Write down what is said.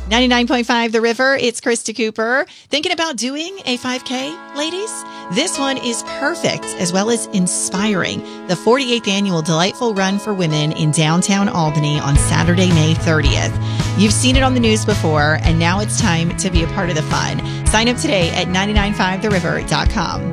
99.5 The River, it's Krista Cooper. Thinking about doing a 5K, ladies? This one is perfect as well as inspiring. The 48th annual Delightful Run for Women in downtown Albany on Saturday, May 30th. You've seen it on the news before, and now it's time to be a part of the fun. Sign up today at 995theriver.com.